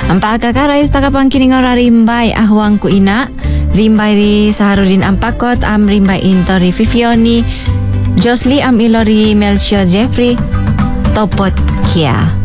Ampa kakara istaka pangkiring ora rimbay ahwangku ina. Rimbay ri Saharudin Ampakot am rimbay intori Vivioni Josli am ilori Melchior Jeffrey Topot Kia.